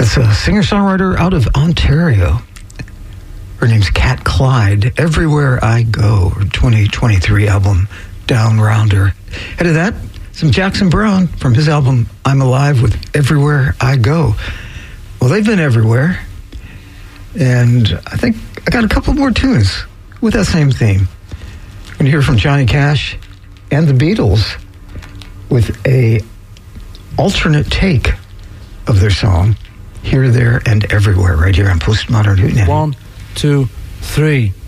That's a singer-songwriter out of Ontario. Her name's Kat Clyde. Everywhere I Go, her 2023 album, Down Rounder. Ahead of that, some Jackson Browne from his album, I'm Alive, with Everywhere I Go. Well, they've been everywhere, and I think I got a couple more tunes with that same theme. We're going to hear from Johnny Cash and the Beatles with a alternate take of their song, Here, There, and Everywhere, right here on Postmodern Hootenanny. 1, 2, 3.